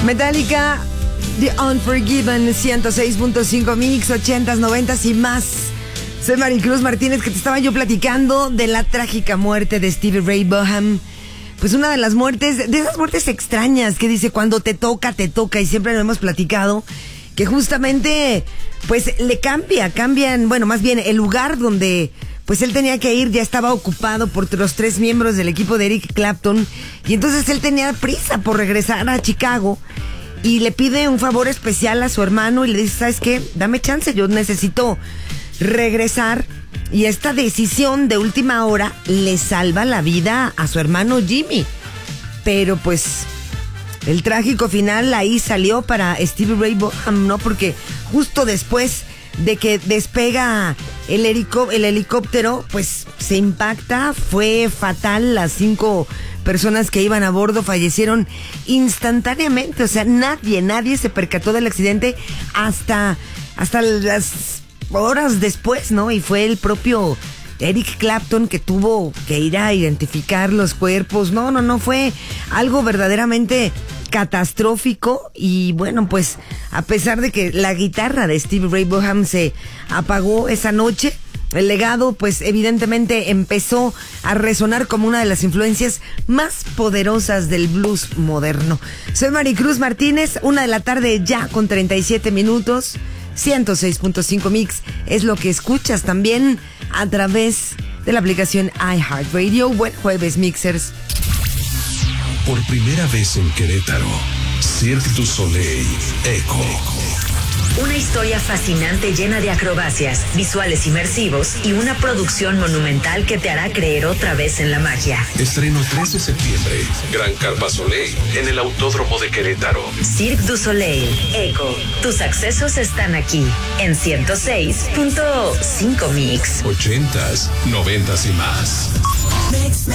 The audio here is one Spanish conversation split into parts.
Metallica, The Unforgiven, 106.5 Mix, 80s, 90s y más. Soy Maricruz Martínez, que te estaba yo platicando de la trágica muerte de Stevie Ray Vaughan. Pues una de las muertes, de esas muertes extrañas que dice cuando te toca, y siempre lo hemos platicado, que justamente pues le cambian, bueno, más bien el lugar donde pues él tenía que ir ya estaba ocupado por los 3 miembros del equipo de Eric Clapton, y entonces él tenía prisa por regresar a Chicago y le pide un favor especial a su hermano y le dice, ¿sabes qué? Dame chance, yo necesito regresar. Y esta decisión de última hora le salva la vida a su hermano Jimmy. Pero pues el trágico final ahí salió para Stevie Ray Vaughan, ¿no? Porque justo después de que despega el helicóptero, pues se impacta, fue fatal. Las 5 personas que iban a bordo fallecieron instantáneamente. O sea, nadie se percató del accidente hasta las horas después, ¿no? Y fue el propio Eric Clapton que tuvo que ir a identificar los cuerpos. No, fue algo verdaderamente catastrófico. Y bueno, pues a pesar de que la guitarra de Stevie Ray Vaughan se apagó esa noche, el legado pues evidentemente empezó a resonar como una de las influencias más poderosas del blues moderno. Soy Maricruz Martínez, 1:00 p.m. ya con 37 minutos. 106.5 Mix es lo que escuchas también a través de la aplicación iHeartRadio. Buen jueves, Mixers. Por primera vez en Querétaro, Cirque du Soleil Echo. Una historia fascinante llena de acrobacias, visuales inmersivos y una producción monumental que te hará creer otra vez en la magia. Estreno 3 de septiembre, Gran Carpa Soleil, en el Autódromo de Querétaro. Cirque du Soleil Echo. Tus accesos están aquí, en 106.5 Mix. 80s, 90s y más. Mix.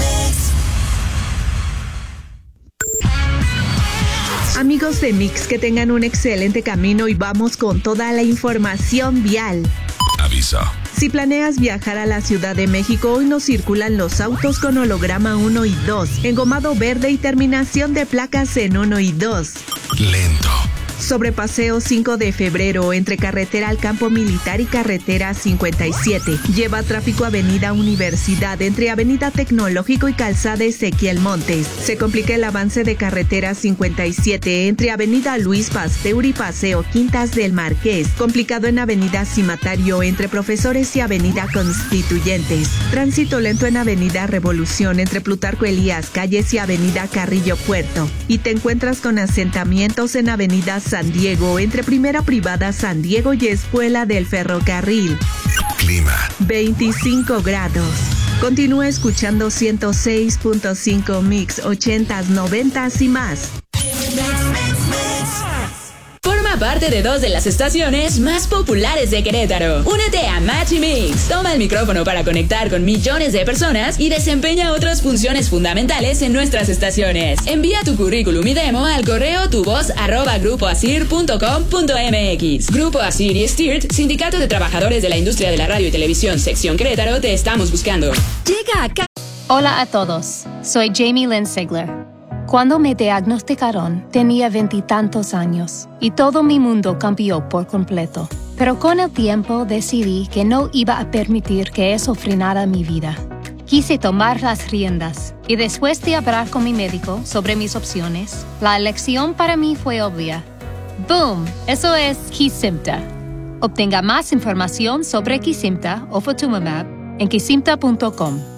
Amigos de Mix, que tengan un excelente camino y vamos con toda la información vial. Aviso. Si planeas viajar a la Ciudad de México, hoy no circulan los autos con holograma 1 y 2, engomado verde y terminación de placas en 1 y 2. Lento. Sobre Paseo 5 de febrero, entre carretera al Campo Militar y carretera 57. Lleva tráfico Avenida Universidad, entre Avenida Tecnológico y Calzada Ezequiel Montes. Se complica el avance de carretera 57, entre Avenida Luis Pasteur y Paseo Quintas del Marqués. Complicado en Avenida Cimatario, entre Profesores y Avenida Constituyentes. Tránsito lento en Avenida Revolución, entre Plutarco Elías Calles y Avenida Carrillo Puerto. Y te encuentras con asentamientos en Avenida San Diego, entre Primera Privada San Diego y Escuela del Ferrocarril. Clima. 25 grados. Continúa escuchando 106.5 Mix, 80s, 90s y más. Forma parte de 2 de las estaciones más populares de Querétaro. Únete a Match y Mix. Toma el micrófono para conectar con millones de personas y desempeña otras funciones fundamentales en nuestras estaciones. Envía tu currículum y demo al correo tuvoz@grupoasir.com.mx. Grupo Asir y Stirt, Sindicato de Trabajadores de la Industria de la Radio y Televisión, Sección Querétaro, te estamos buscando. Llega acá. Hola a todos, soy Jamie Lynn Sigler. Cuando me diagnosticaron, tenía 20 y tantos años y todo mi mundo cambió por completo. Pero con el tiempo decidí que no iba a permitir que eso frenara mi vida. Quise tomar las riendas y después de hablar con mi médico sobre mis opciones, la elección para mí fue obvia. ¡Boom! Eso es Kesimpta. Obtenga más información sobre Kesimpta o Ofatumumab en kesimpta.com.